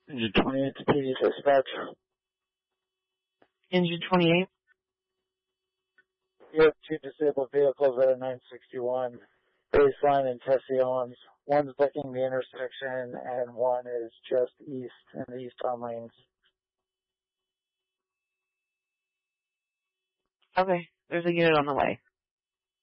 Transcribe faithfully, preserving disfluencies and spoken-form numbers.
Engine twenty-eight to P D dispatch. Engine twenty-eight? You have two disabled vehicles at a nine sixty-one. Baseline and Tessie Owens. One's booking the intersection and one is just east in the eastbound lanes. Okay, there's a unit on the way.